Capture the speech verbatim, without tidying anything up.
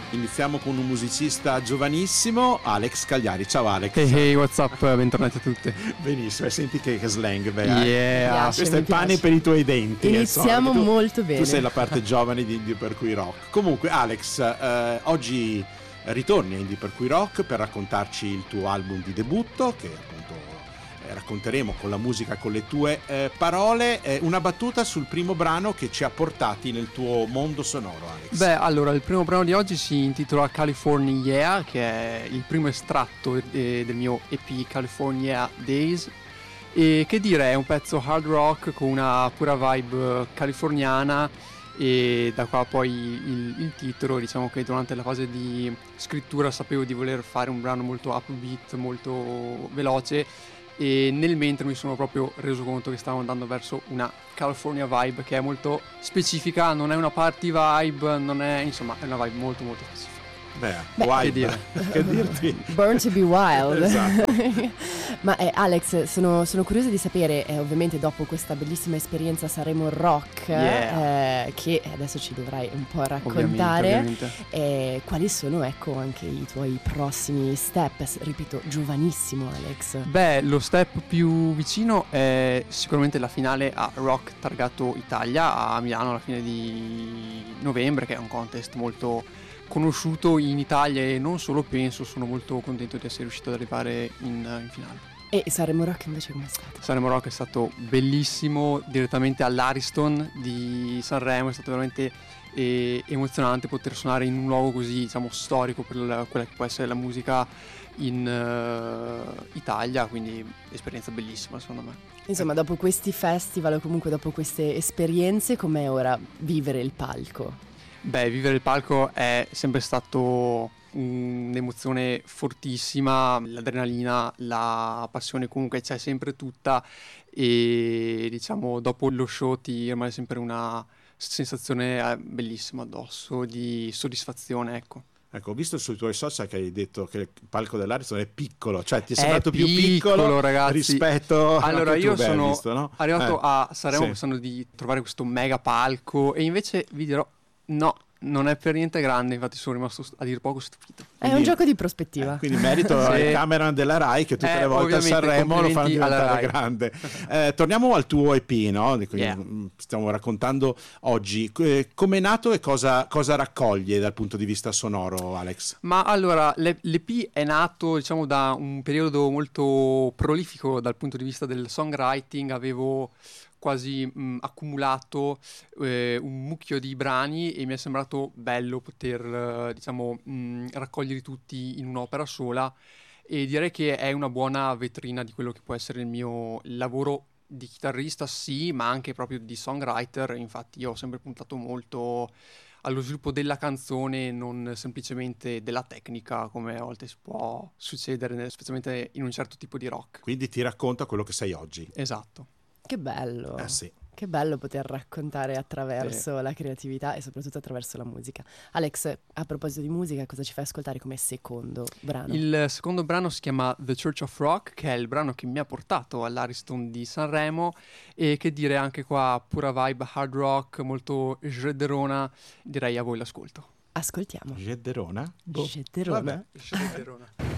Iniziamo con un musicista giovanissimo, Alex Cagliari. Ciao Alex. Hey hey, what's up? Bentornati a tutti. Benissimo, e senti che, che slang, beh. Yeah. piace, Questo è il pane piace. per i tuoi denti. Iniziamo tu, molto bene. Tu sei la parte giovane di Indie per cui rock. Comunque Alex, eh, oggi ritorni a Indie per cui rock per raccontarci il tuo album di debutto, che appunto eh, racconteremo con la musica, con le tue eh, parole. Eh, una battuta sul primo brano che ci ha portati nel tuo mondo sonoro, Alex. Beh, allora, il primo brano di oggi si intitola California Yeah, che è il primo estratto eh, del mio E P California Days. E che dire, è un pezzo hard rock con una pura vibe californiana, e da qua poi il, il titolo. Diciamo che durante la fase di scrittura sapevo di voler fare un brano molto upbeat, molto veloce, e nel mentre mi sono proprio reso conto che stavo andando verso una California vibe che è molto specifica, non è una party vibe, non è, insomma, è una vibe molto molto specifica. Beh, Beh, wild. che dire. Che dirti? Born to be wild. Esatto. Ma eh, Alex, sono, sono curiosa di sapere, eh, ovviamente dopo questa bellissima esperienza a Sanremo Rock, Yeah. eh, che adesso ci dovrai un po' raccontare, Ovviamente, ovviamente. eh, quali sono, ecco, anche i tuoi prossimi step. S- ripeto, giovanissimo Alex. Beh, lo step più vicino è sicuramente la finale a Rock Targato Italia a Milano alla fine di novembre, che è un contest molto conosciuto in Italia e non solo, penso. Sono molto contento di essere riuscito ad arrivare in, in finale. E Sanremo Rock invece com'è stato? Sanremo Rock è stato bellissimo, direttamente all'Ariston di Sanremo, è stato veramente eh, emozionante poter suonare in un luogo così, diciamo, storico per la- quella che può essere la musica in eh, Italia, quindi esperienza bellissima secondo me. Insomma, dopo questi festival o comunque dopo queste esperienze, com'è ora vivere il palco? Beh, vivere il palco è sempre stato un'emozione fortissima, l'adrenalina, la passione comunque c'è sempre tutta, e diciamo dopo lo show ti rimane sempre una sensazione eh, bellissima addosso di soddisfazione, ecco. Ecco, ho visto sui tuoi social che hai detto che il palco dell'Ariston è piccolo, cioè ti è È sembrato più piccolo, piccolo ragazzi. rispetto Allora anche tu, io beh, hai sono visto, no? arrivato Eh, a Sanremo sì. pensando di trovare questo mega palco, e invece vi dirò no, non è per niente grande, infatti sono rimasto st- a dir poco stupito. È un Quindi- gioco di prospettiva. Eh, quindi merito Sì. ai cameraman della Rai che tutte Eh, le volte a ovviamente, Sanremo lo fanno complimenti alla diventare Rai. grande. Eh, torniamo al tuo E P, no? Di cui Yeah. mm, stiamo raccontando oggi. Eh, Com'è nato e cosa, cosa raccoglie dal punto di vista sonoro, Alex? Ma allora, l'E- l'E P è nato, diciamo, da un periodo molto prolifico dal punto di vista del songwriting. Avevo quasi mh, accumulato eh, un mucchio di brani e mi è sembrato bello poter, eh, diciamo, mh, raccoglierli tutti in un'opera sola, e direi che è una buona vetrina di quello che può essere il mio lavoro di chitarrista, sì, ma anche proprio di songwriter. Infatti io ho sempre puntato molto allo sviluppo della canzone, non semplicemente della tecnica, come a volte si può succedere, nel- specialmente in un certo tipo di rock. Quindi ti racconta quello che sei oggi. Esatto. Che bello. Eh sì. Che bello poter raccontare attraverso la creatività e soprattutto attraverso la musica. Alex, a proposito di musica, cosa ci fai ascoltare come secondo brano? Il secondo brano si chiama The Church of Rock, che è il brano che mi ha portato all'Ariston di Sanremo, e che dire, anche qua pura vibe hard rock, molto shredderona. Direi a voi l'ascolto. Ascoltiamo. Gedderona? Shredderona. Vabbè. Shredderona.